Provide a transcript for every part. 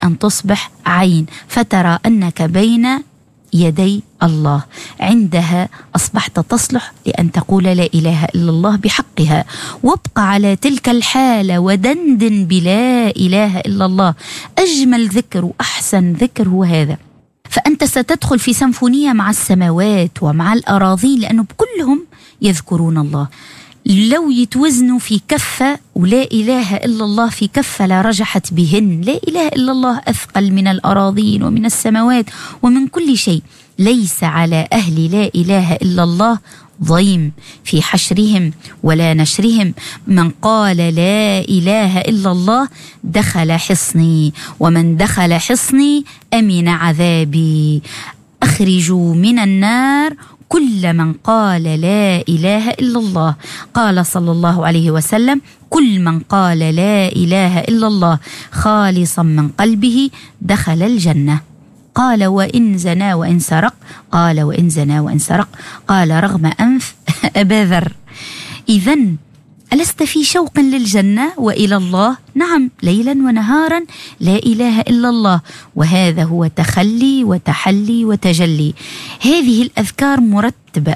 أن تصبح عين فترى أنك بين يدي الله. عندها أصبحت تصلح لأن تقول لا إله إلا الله بحقها. وابقى على تلك الحالة ودندن بلا إله إلا الله. أجمل ذكر وأحسن ذكر هو هذا. فأنت ستدخل في سيمفونية مع السماوات ومع الأراضين، لأنه كلهم يذكرون الله. لو يتوزنوا في كفة ولا إله إلا الله في كفة لا رجحت بهن. لا إله إلا الله أثقل من الأراضين ومن السماوات ومن كل شيء. ليس على أهل لا إله إلا الله ضيم في حشرهم ولا نشرهم. من قال لا إله إلا الله دخل حصني، ومن دخل حصني أمن عذابي. أخرجوا من النار كل من قال لا إله إلا الله. قال صلى الله عليه وسلم: كل من قال لا إله إلا الله خالصا من قلبه دخل الجنة. قال: وإن زنا وإن سرق؟ قال: وإن زنا وإن سرق؟ قال: رغم أنف أبا ذر. إذن ألست في شوق للجنة وإلى الله؟ نعم، ليلا ونهارا لا إله إلا الله. وهذا هو تخلي وتحلي وتجلي. هذه الأذكار مرتبة،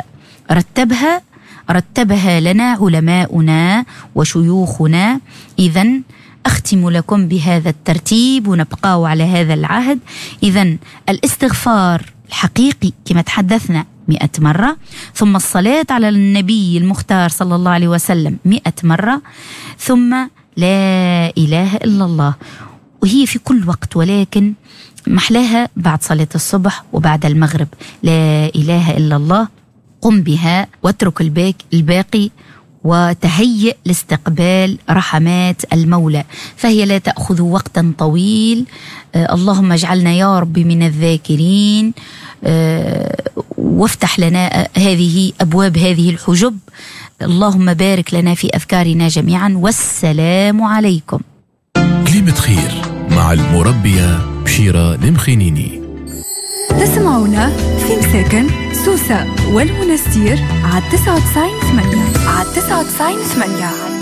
رتبها لنا علماؤنا وشيوخنا. إذن أختم لكم بهذا الترتيب ونبقى على هذا العهد. إذن الاستغفار الحقيقي كما تحدثنا 100 مرة، ثم الصلاة على النبي المختار صلى الله عليه وسلم 100 مرة، ثم لا إله إلا الله. وهي في كل وقت، ولكن محلاها بعد صلاة الصبح وبعد المغرب. لا إله إلا الله، قم بها واترك الباقي وتهيئ لاستقبال رحمات المولى، فهي لا تأخذ وقتا طويل. اللهم اجعلنا يا رب من الذاكرين، وافتح لنا أبواب هذه الحجب. اللهم بارك لنا في أفكارنا جميعا، والسلام عليكم. كلمة خير مع المربية بشيرة المخينيني. تسمعونا في مساكن سوسة والمنستير على 99.8.